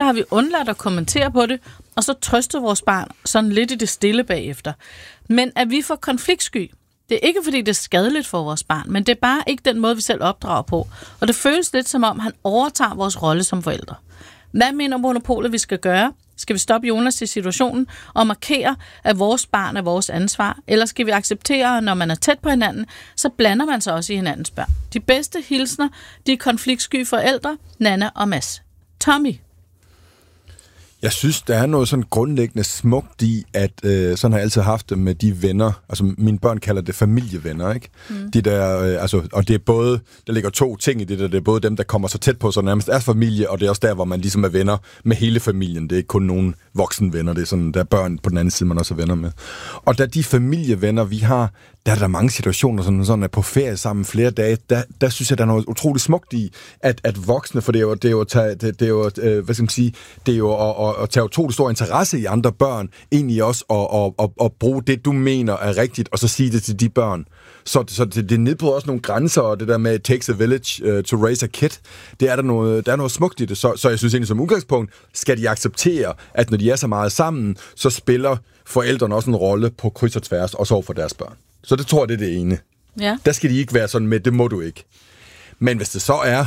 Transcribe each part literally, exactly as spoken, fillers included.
har vi undladt at kommentere på det, og så trøster vores barn sådan lidt i det stille bagefter. Men er vi for konfliktsky? Det er ikke, fordi det er skadeligt for vores barn, men det er bare ikke den måde, vi selv opdrager på. Og det føles lidt som om, han overtager vores rolle som forældre. Hvad mener Monopolet, vi skal gøre? Skal vi stoppe Jonas i situationen og markere, at vores barn er vores ansvar? Eller skal vi acceptere, at når man er tæt på hinanden, så blander man sig også i hinandens børn? De bedste hilsner, de er konfliktsky forældre, Nanna og Mads. Tommy? Jeg synes, der er noget sådan grundlæggende smukt i, at øh, sådan har jeg altid haft det med de venner. Altså, mine børn kalder det familievenner, ikke? Mm. De der, øh, altså, og det er både, der ligger to ting i det der. Det er både dem, der kommer så tæt på, så nærmest er familie, og det er også der, hvor man ligesom er venner med hele familien. Det er ikke kun nogle voksne venner, det er sådan, der er børn på den anden side, man også er venner med. Og da de familievenner, vi har, der er der mange situationer, sådan, sådan er på ferie sammen flere dage, der, der synes jeg, der er noget utroligt smukt i, at, at voksne, for det er jo, det er jo, det, det er jo øh, hvad skal man sige, det er jo at, at, at tage utrolig stor interesse i andre børn, egentlig også at, at, at, at bruge det, du mener er rigtigt, og så sige det til de børn. Så, så det, det nedbryder også nogle grænser, og det der med, it takes a village uh, to raise a kid, det er der noget, der er noget smukt i det. Så, så jeg synes egentlig som udgangspunkt, skal de acceptere, at når de er så meget sammen, så spiller forældrene også en rolle på kryds og tværs, også over for deres børn. Så det tror jeg, det er det ene. Ja. Der skal de ikke være sådan med, det må du ikke. Men hvis det så er,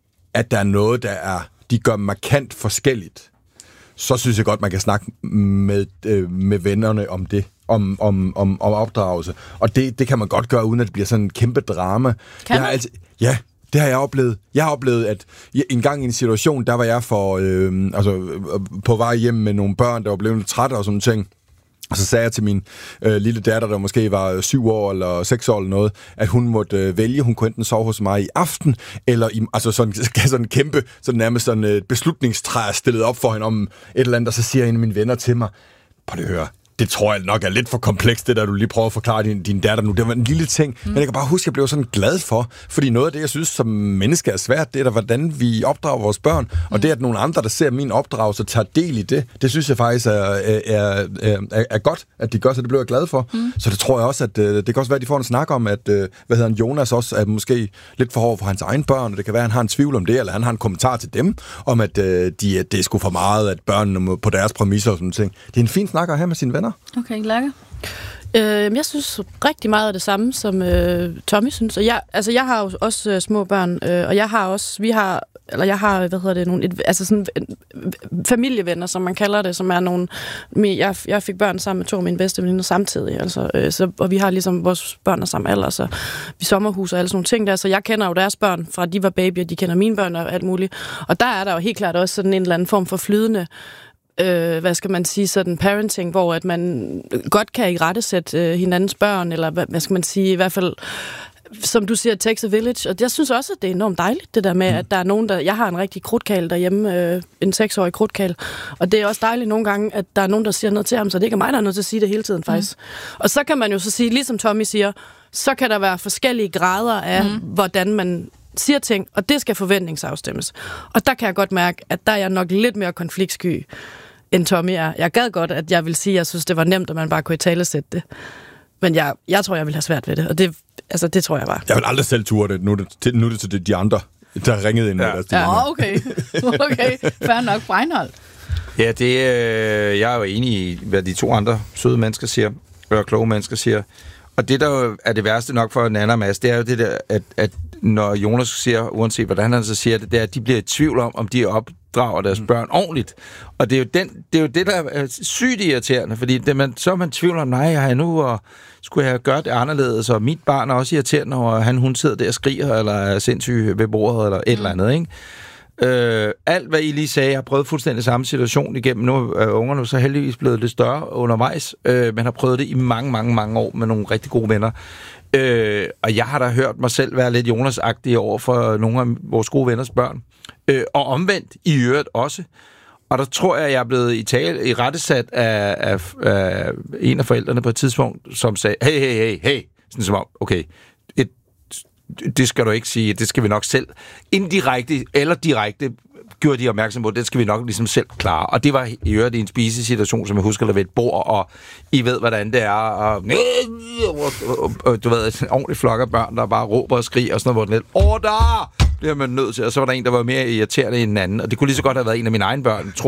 at der er noget, der er, de gør markant forskelligt, så synes jeg godt, man kan snakke med, øh, med vennerne om det, om, om, om, om opdragelse. Og det, det kan man godt gøre, uden at det bliver sådan en kæmpe drama. Kan jeg har altid, ja, det har jeg oplevet. Jeg har oplevet, at en gang i en situation, der var jeg for, øh, altså, på vej hjem med nogle børn, der var blevet lidt trætte og sådan ting. Og så sagde jeg til min øh, lille datter, der måske var syv år eller seks år eller noget, at hun måtte øh, vælge, hun kunne enten sove hos mig i aften, eller i, altså sådan, sådan en kæmpe, sådan nærmest sådan et øh, beslutningstræ stillet op for hende om et eller andet, og så siger en af mine venner til mig, prøv at høre, det tror jeg nok er lidt for komplekst, det der du lige prøver at forklare din, din datter nu. Det var en lille ting, mm. men jeg kan bare huske, at jeg blev sådan glad for, fordi noget af det, jeg synes som menneske er svært, det er der, hvordan vi opdrager vores børn, mm. og det, at nogle andre, der ser min opdragelse, tager del i det, det synes jeg faktisk er, er, er, er, er godt, at de gør, så det blev jeg glad for. Mm. Så det tror jeg også, at det kan også være, at de får en snak om, at hvad hedder han, Jonas også er måske lidt for hård for hans egen børn, og det kan være, at han har en tvivl om det, eller han har en kommentar til dem, om at de, det er sgu for meget, at børnene på deres præmisser og sådan ting. Det er en fin snak at have med sine venner. Okay, Lærke? Øh, jeg synes rigtig meget af det samme, som øh, Tommy synes. Og jeg, altså, jeg har jo også øh, små børn, øh, og jeg har også, vi har, eller jeg har, hvad hedder det, nogle, et, altså sådan øh, familievenner, som man kalder det, som er nogle, jeg, jeg fik børn sammen med to af mine bedste veninder samtidig, altså, øh, så, og vi har ligesom vores børn er samme alder, så vi sommerhus og alle sådan nogle ting der, så jeg kender jo deres børn fra, de var babyer, de kender mine børn og alt muligt. Og der er der jo helt klart også sådan en eller anden form for flydende, Øh, hvad skal man sige, sådan parenting, hvor at man godt kan irettesætte øh, hinandens børn, eller hvad, hvad skal man sige, i hvert fald, som du siger, takes a village. Og jeg synes også, at det er enormt dejligt, det der med, mm. at der er nogen, der... Jeg har en rigtig krudtkæl derhjemme, øh, en seksårig krudtkæl, og det er også dejligt nogle gange, at der er nogen, der siger noget til ham, så det ikke er mig, der er nødt til at sige det hele tiden, faktisk. Mm. Og så kan man jo så sige, ligesom Tommy siger, så kan der være forskellige grader af, mm. hvordan man siger ting, og det skal forventningsafstemmes. Og der kan jeg godt mærke, at der er jeg nok lidt mere konfliktsky, end Tommy er. Jeg gad godt, at jeg vil sige, at jeg synes, det var nemt, at man bare kunne italesætte det. Men jeg, jeg tror, jeg vil have svært ved det, og det, altså, det tror jeg bare. Jeg vil aldrig selv ture det. Nu er det til, nu er det til de andre, der ringede ind. Ja, med ja okay. Okay, fair nok. Breinholt. Ja, det, øh, jeg er jo enig i, hvad de to andre søde mennesker siger, og kloge mennesker siger. Og det, der er det værste nok for Nanna og Mads, det er jo det der, at, at når Jonas siger, uanset hvordan han så siger det, det er, at de bliver i tvivl om, om de opdrager deres børn ordentligt. Og det er jo, den, det, er jo det, der er sygt irriterende, fordi det, man, så er man tvivl om, nej, har jeg nu, og skulle jeg gøre det anderledes, og mit barn er også irriterende, og han, hun sidder der og skriger, eller er sindssyg ved bordet, eller et mm. eller andet, ikke? Øh, alt, hvad I lige sagde, jeg har prøvet fuldstændig samme situation igennem. Nu er ungerne så heldigvis blevet lidt større undervejs, øh, men har prøvet det i mange, mange, mange år med nogle rigtig gode venner. Øh, og jeg har da hørt mig selv være lidt Jonas-agtig over for nogle af vores gode venners børn. Øh, og omvendt i øvrigt også. Og der tror jeg, jeg er blevet i tale, i rettesat af, af, af en af forældrene på et tidspunkt, som sagde, hey, hey, hey, hey. Sådan som om, okay, et, det skal du ikke sige, det skal vi nok selv. Indirekte eller direkte gjorde de opmærksom på, det skal vi nok ligesom selv klare. Og det var i øvrigt en spisesituation, som jeg husker, der ved et bord, og I ved, hvordan det er. Og, og, og du ved, en ordentlig flok af børn, der bare råber og skriger, og sådan noget, hvor den lidt, åh, der bliver man nødt til. Og så var der en, der var mere irriterende end en anden, og det kunne lige så godt have været en af mine egne børn,